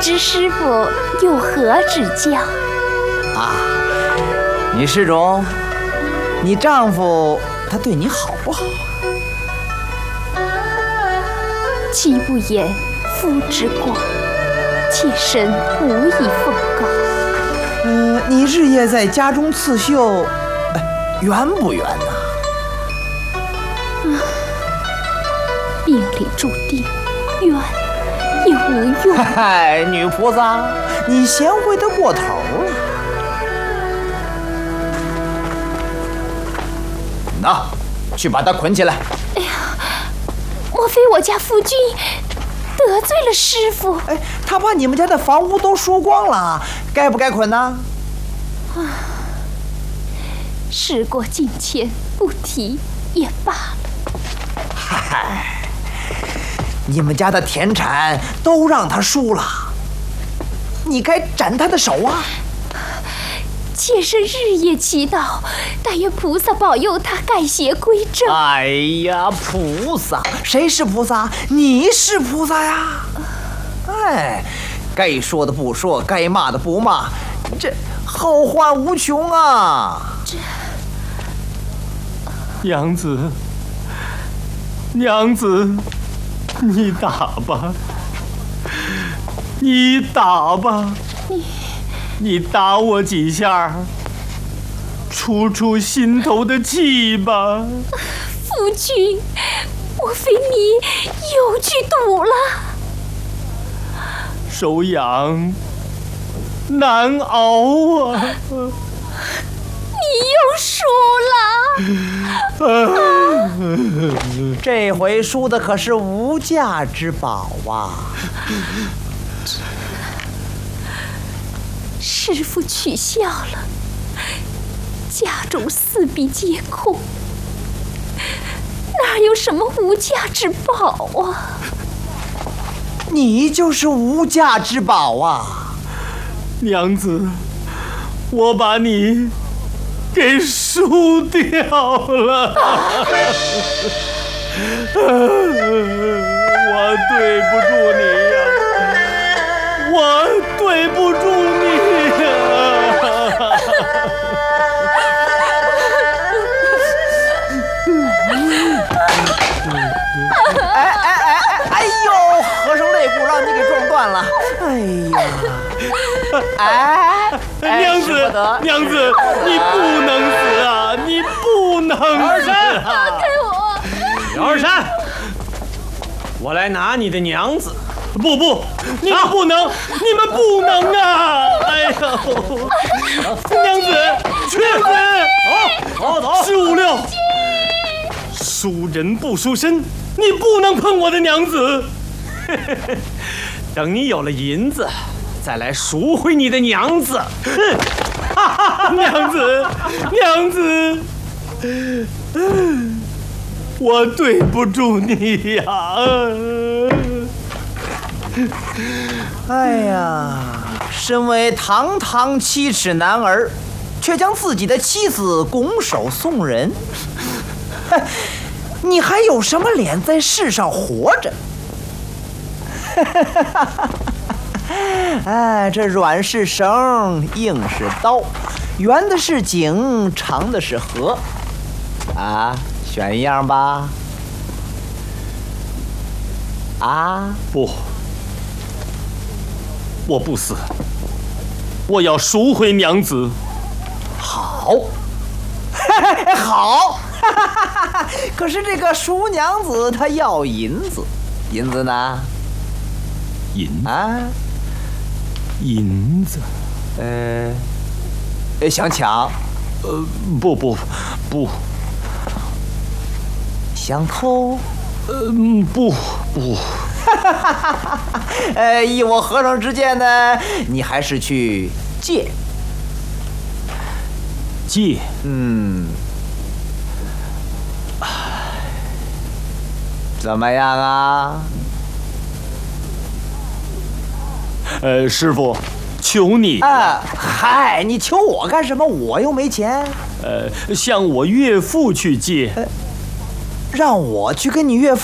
知师傅有何指教？ 啊，女施主，你丈夫他对你好不好？ 妻不言，夫之过，妾身无以奉告。 你日夜在家中刺绣，圆不圆呐？ 命里注定，圆也无用。 嗨，女菩萨，你贤惠得过头了。那，去把他捆起来。 哎呀，莫非我家夫君得罪了师傅？ 他把你们家的房屋都输光了，该不该捆呢？ 事过境迁，不提也罢了。 嗨，你们家的田产都让他输了，你该斩他的手啊！ 妾身日夜祈祷，但愿菩萨保佑他改邪归正。 哎呀，菩萨，谁是菩萨？你是菩萨呀！该说的不说，该骂的不骂，这后患无穷啊！ 娘子，娘子，你打吧，你打吧，你打我几下，出心头的气吧。 夫君，莫非你又去赌了？ 手痒难熬啊！ 你又输了。 这回输的可是无价之宝啊！ 师傅取笑了，家中四壁皆空，哪有什么无价之宝啊？ 你就是无价之宝啊！ 娘子，我把你给输掉了。我对不住你呀，我对不住你呀。 哎呦，和尚肋骨让你给撞断了！哎呀， 娘子，娘子，你不能死啊！你不能死啊！ 给我！ 姚二山，我来拿你的娘子。 不，你们不能，你们不能啊！哎呦，娘子，娘子， 走 15-6，输人不输身，你不能碰我的娘子。 等你有了银子，再来赎回你的娘子。 娘子，我对不住你呀！ 哎呀，身为堂堂7尺男儿，却将自己的妻子拱手送人，你还有什么脸在世上活着？这软是绳，硬是刀，圆的是井，长的是河，选一样吧。 不，我不死，我要赎回娘子。 好，好，可是这个赎娘子她要银子，银子呢？ 银子， 想抢？ 不， 想偷？ 不。 依我和尚之见呢，你还是去借。 借？ 怎么样啊？ 师傅，求你嗨，你求我干什么？我又没钱。 向我岳父去借。 让我去跟你岳父